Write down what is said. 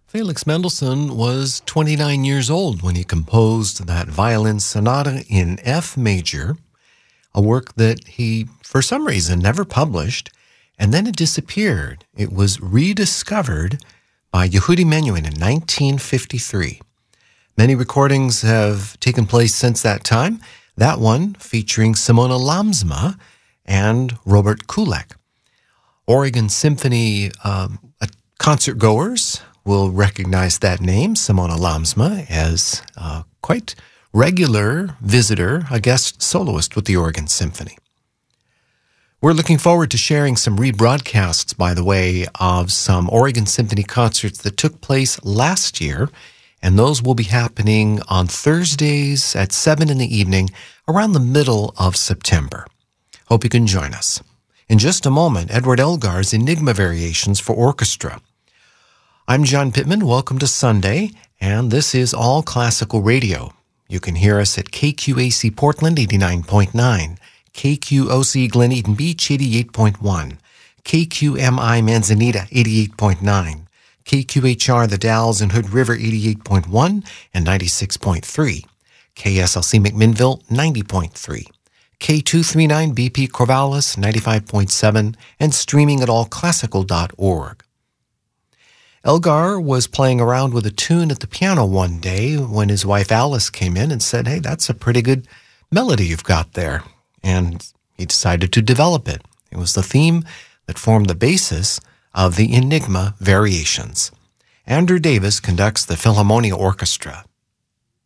Felix Mendelssohn was 29 years old when he composed that violin sonata in F major, a work that he, for some reason, never published, and then it disappeared. It was rediscovered by Yehudi Menuhin in 1953. Many recordings have taken place since that time, that one featuring Simona Lamsma and Robert Kulak. Oregon Symphony concert-goers will recognize that name, Simona Lamsma, as a quite regular visitor, a guest soloist with the Oregon Symphony. We're looking forward to sharing some rebroadcasts, by the way, of some Oregon Symphony concerts that took place last year, and those will be happening on Thursdays at 7 in the evening around the middle of September. Hope you can join us. In just a moment, Edward Elgar's Enigma Variations for Orchestra. I'm John Pittman. Welcome to Sunday, and this is All Classical Radio. You can hear us at KQAC Portland 89.9, KQOC Glen Eden Beach 88.1, KQMI Manzanita 88.9, KQHR The Dalles and Hood River 88.1 and 96.3, KSLC McMinnville 90.3, K239 BP Corvallis 95.7, and streaming at allclassical.org. Elgar was playing around with a tune at the piano one day when his wife Alice came in and said, "Hey, that's a pretty good melody you've got there." And he decided to develop it. It was the theme that formed the basis of the Enigma Variations. Andrew Davis conducts the Philharmonia Orchestra.